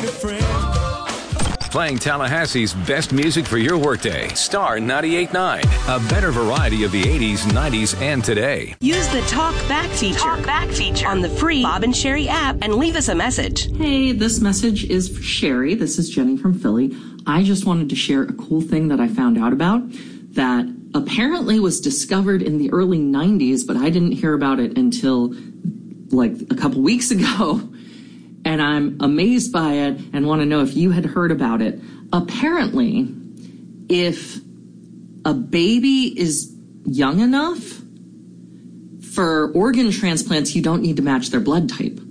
friend. Playing Tallahassee's best music for your workday. Star 98.9. A better variety of the 80s, 90s, and today. Use the Talk Back feature on the free Bob and Sherry app and leave us a message. Hey, this message is for Sherry. This is Jenny from Philly. I just wanted to share a cool thing that I found out about that apparently was discovered in the early 90s, but I didn't hear about it until like a couple weeks ago. And I'm amazed by it and want to know if you had heard about it. Apparently, if a baby is young enough for organ transplants, you don't need to match their blood type.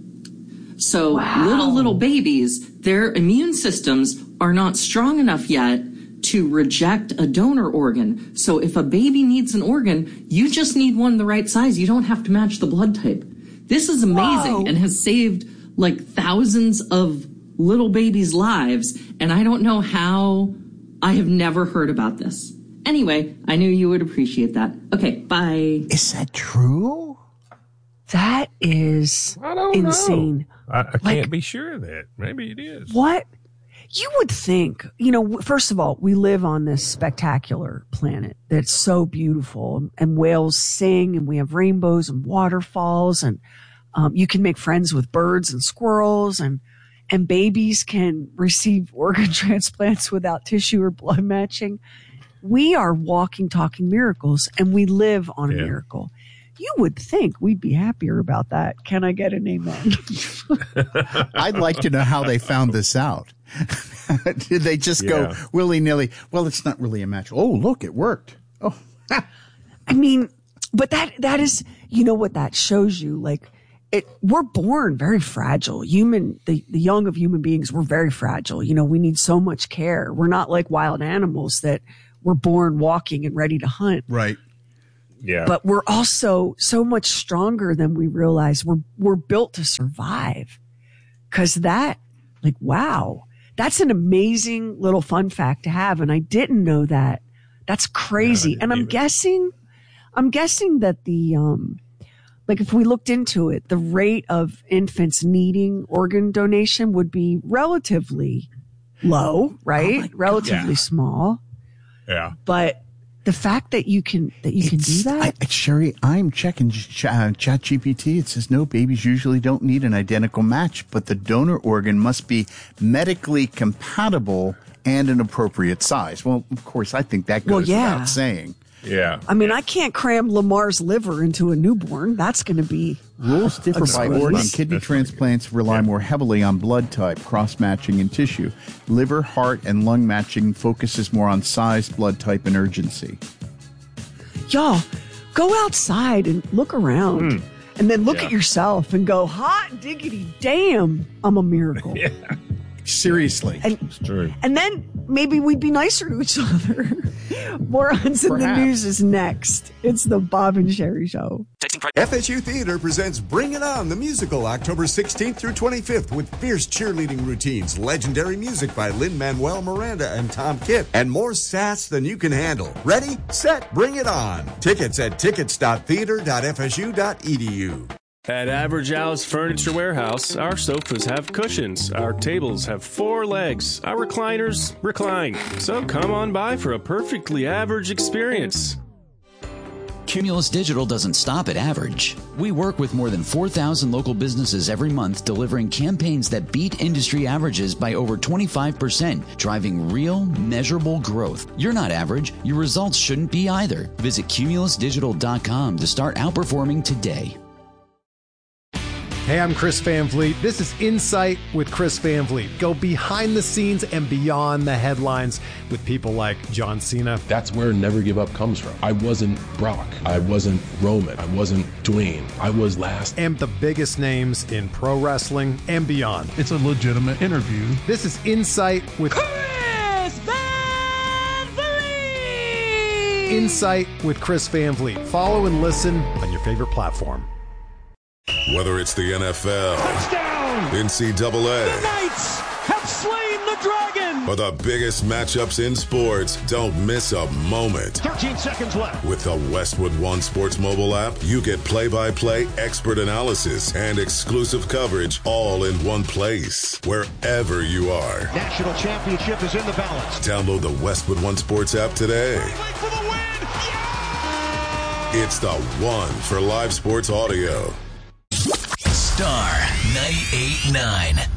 So little babies, their immune systems are not strong enough yet to reject a donor organ. So if a baby needs an organ, you just need one the right size. You don't have to match the blood type. This is amazing and has saved like thousands of little babies' lives. And I don't know how I have never heard about this. Anyway, I knew you would appreciate that. Okay, bye. Is that true? That is insane. I can't be sure of that. Maybe it is. What? You would think, first of all, we live on this spectacular planet that's so beautiful, and whales sing, and we have rainbows and waterfalls, and you can make friends with birds and squirrels, and babies can receive organ transplants without tissue or blood matching. We are walking, talking miracles, and we live on a miracle. You would think we'd be happier about that. Can I get an amen? I'd like to know how they found this out. Did they just go willy-nilly? Well, it's not really a match. Oh, look, it worked. Oh, I mean, but that is, what that shows you? Like, we're born very fragile. The young of human beings, we're very fragile. We need so much care. We're not like wild animals that we're born walking and ready to hunt. Right. Yeah. But we're also so much stronger than we realize. We're built to survive. 'Cause that's an amazing little fun fact to have. And I didn't know that. That's crazy. And I'm guessing that if we looked into it, the rate of infants needing organ donation would be relatively low, right? Relatively small. Yeah. But the fact that you can do that, Sherry, I'm checking ChatGPT. It says no, babies usually don't need an identical match, but the donor organ must be medically compatible and an appropriate size. Well, of course, I think that goes without saying. Yeah. I mean, I can't cram Lamar's liver into a newborn. That's going to be rules differ by organ. Kidney transplants rely more heavily on blood type, cross-matching, and tissue. Liver, heart, and lung matching focuses more on size, blood type, and urgency. Y'all, go outside and look around. And then look at yourself and go, hot diggity damn, I'm a miracle. Seriously. It's true. And then maybe we'd be nicer to each other. Morons in the News is next. It's the Bob and Sherry Show. FSU Theater presents Bring It On, the musical, October 16th through 25th, with fierce cheerleading routines, legendary music by Lin-Manuel Miranda and Tom Kitt, and more sass than you can handle. Ready, set, bring it on. Tickets at tickets.theater.fsu.edu. At Average Al's Furniture Warehouse, our sofas have cushions, our tables have 4 legs, our recliners recline. So come on by for a perfectly average experience. Cumulus Digital doesn't stop at average. We work with more than 4,000 local businesses every month, delivering campaigns that beat industry averages by over 25%, driving real, measurable growth. You're not average. Your results shouldn't be either. Visit cumulusdigital.com to start outperforming today. Hey, I'm Chris Van Vliet. This is Insight with Chris Van Vliet. Go behind the scenes and beyond the headlines with people like John Cena. That's where Never Give Up comes from. I wasn't Brock. I wasn't Roman. I wasn't Dwayne. I was last. And the biggest names in pro wrestling and beyond. It's a legitimate interview. This is Insight with Chris Van Vliet. Insight with Chris Van Vliet. Follow and listen on your favorite platform. Whether it's the NFL, touchdown, NCAA, the Knights have slain the the Dragon! For the biggest matchups in sports, don't miss a moment. 13 seconds left. With the Westwood One Sports mobile app, you get play-by-play expert analysis and exclusive coverage all in one place, wherever you are. National championship is in the balance. Download the Westwood One Sports app today. For the win! Yeah! It's the one for live sports audio. Star 98.9.